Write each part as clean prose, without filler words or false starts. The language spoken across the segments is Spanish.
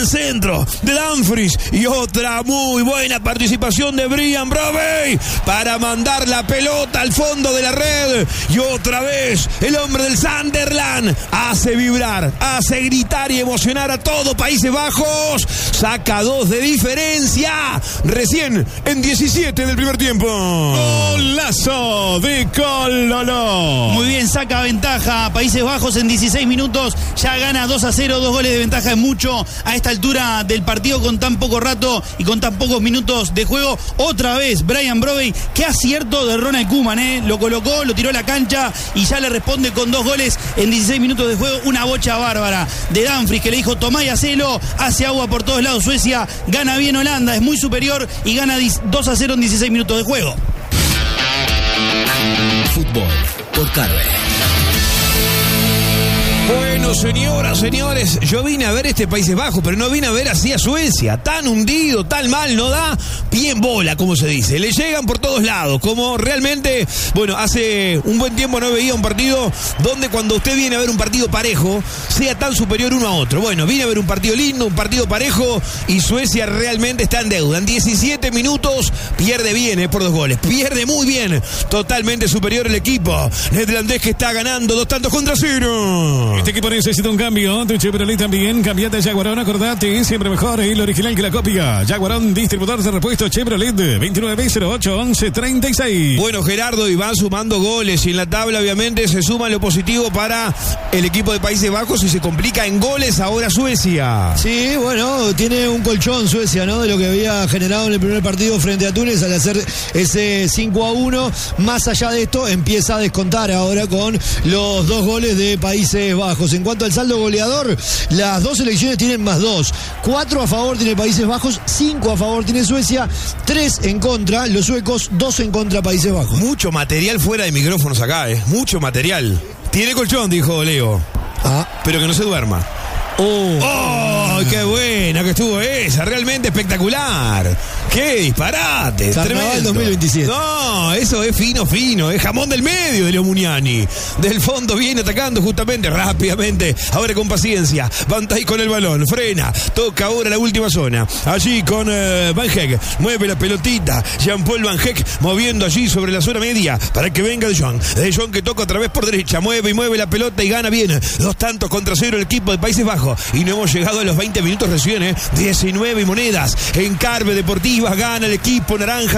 Buen centro de Dumfries y otra muy buena participación de Bryan Brobey para mandar la pelota al fondo de la red. Y otra vez el hombre del Sunderland hace vibrar, hace gritar y emocionar a todo Países Bajos. Saca 2 de diferencia recién en 17 del primer tiempo. Golazo de Cololo. Muy bien, saca ventaja Países Bajos en 16 minutos. Ya gana 2-0, 2 goles de ventaja es mucho a esta altura del partido con tan poco rato y con tan pocos minutos de juego. Otra vez Bryan Brobey, qué acierto de Ronald Koeman, lo colocó, lo tiró a la cancha y ya le responde con 2 goles en 16 minutos de juego. Una bocha bárbara de Dumfries que le dijo tomá y hacelo, hace agua por todos lados Suecia, gana bien Holanda, es muy superior y gana 2-0 en 16 minutos de juego. Fútbol por Carve. Bueno, señoras, señores, yo vine a ver este Países Bajos, pero no vine a ver así a Suecia, tan hundido, tan mal, no da pie en bola, como se dice, le llegan por todos lados, como realmente, bueno, hace un buen tiempo no veía un partido donde cuando usted viene a ver un partido parejo, sea tan superior uno a otro. Bueno, vine a ver un partido lindo, un partido parejo, y Suecia realmente está en deuda. En 17 minutos pierde bien, por 2 goles, pierde muy bien, totalmente superior el equipo neerlandés que está ganando 2-0. Este equipo necesita un cambio. Tu Chevrolet también. Cambiate a Jaguarón, acordate. Siempre mejor el original que la copia. Jaguarón, distribuidor de repuestos Chevrolet. 29081136. Bueno, Gerardo, y van sumando goles. Y en la tabla, obviamente, se suma lo positivo para el equipo de Países Bajos y se complica en goles ahora Suecia. Sí, bueno, tiene un colchón Suecia, ¿no? De lo que había generado en el primer partido frente a Túnez al hacer ese 5-1. Más allá de esto, empieza a descontar ahora con los 2 goles de Países Bajos. En cuanto al saldo goleador, las 2 selecciones tienen +2. 4 a favor tiene Países Bajos, 5 a favor tiene Suecia, 3 en contra los suecos, 2 en contra Países Bajos. Mucho material fuera de micrófonos acá, mucho material. Tiene colchón, dijo Leo. Pero que no se duerma. ¡Oh, qué buena que estuvo esa! Realmente espectacular. ¡Qué disparate! Carnaval Tremendo. 2027. No, eso es fino, es jamón del medio de Leo Mugnani. Del fondo viene atacando justamente, rápidamente, ahora con paciencia. Van Dijk con el balón, frena, toca ahora la última zona. Allí con Van Heck, mueve la pelotita. Jean-Paul Van Heck moviendo allí sobre la zona media para que venga De Jong. De Jong que toca otra vez por derecha, mueve y mueve la pelota y gana bien. 2-0 el equipo de Países Bajos. Y no hemos llegado a los 20 minutos recién, 19 monedas en Carve Deportiva. Gana el equipo naranja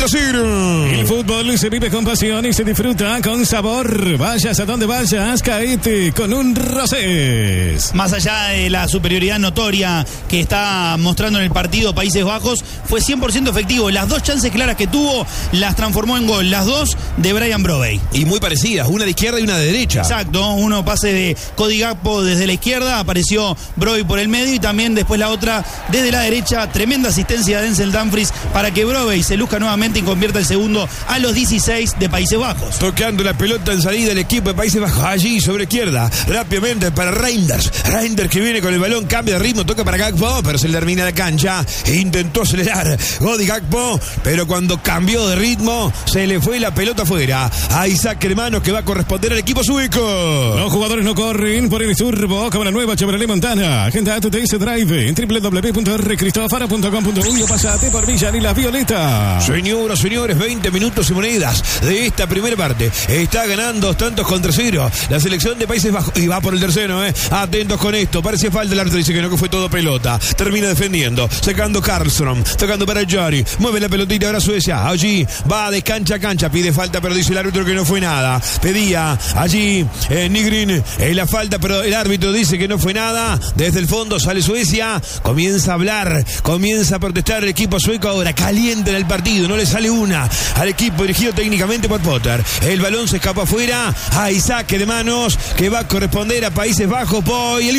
2-0. El fútbol se vive con pasión y se disfruta con sabor. Vayas a donde vayas, caete con un Rosés. Más allá de la superioridad notoria que está mostrando en el partido Países Bajos, fue 100% efectivo. Las 2 chances claras que tuvo las transformó en gol. Las 2 de Bryan Brobey. Y muy parecidas, una de izquierda y una de derecha. Exacto, uno pase de Cody Gakpo desde la izquierda, apareció Brobey por el medio y también después la otra desde la derecha. Tremenda asistencia de Denzel Dumfries para que Brobey se luzca nuevamente y convierta el segundo a los 16 de Países Bajos. Tocando la pelota en salida el equipo de Países Bajos, allí sobre izquierda, rápidamente para Reinders que viene con el balón, cambia de ritmo, toca para Gakpo, pero se le termina la cancha, intentó acelerar Cody Gakpo, pero cuando cambió de ritmo se le fue la pelota afuera a Isaac Hermanos, que va a corresponder al equipo sueco. Los jugadores no corren por el turbo como la nueva Chevrolet Montana. Agenda ATTS Drive en www.rcristofara.com.uy o pasate por Villa y Las Violetas. Señoras, señores, 20 minutos y monedas de esta primera parte. Está ganando 2-0 la selección de Países Bajos y va por el tercero, Atentos con esto, parece falta, el árbitro dice que no, que fue todo pelota. Termina defendiendo, sacando Karlström, tocando para Jari, mueve la pelotita ahora Suecia, allí va de cancha a cancha, pide falta, pero dice el árbitro que no fue nada. Pedía allí Nygren la falta, pero el árbitro dice que no fue nada. Desde el fondo sale Suecia, comienza a hablar, comienza a protestar el equipo sueco ahora, caliente en el partido, no le sale una al equipo dirigido técnicamente por Potter. El balón se escapa afuera a Isaac Hermanos, que va a corresponder a Países Bajos. Y él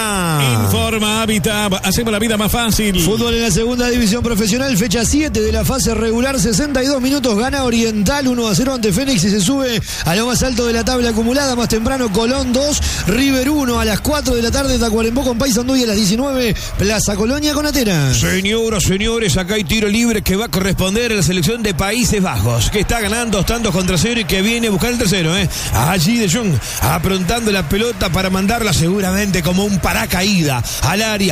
Informa Habitat, hacemos la vida más fácil. Fútbol en la segunda división profesional, fecha 7 de la fase regular, 62 minutos, gana Oriental 1-0 ante Fénix y se sube a lo más alto de la tabla acumulada. Más temprano Colón 2, River 1, a las 4 de la tarde Tacuarembó con Paysandú y a las 19 Plaza Colonia con Atenas. Señoras, señores, acá hay tiro libre que va a corresponder a la selección de Países Bajos, que está ganando 2-0 y que viene a buscar el tercero, Allí De Jong aprontando la pelota para mandarla seguramente como un paracaídas al área.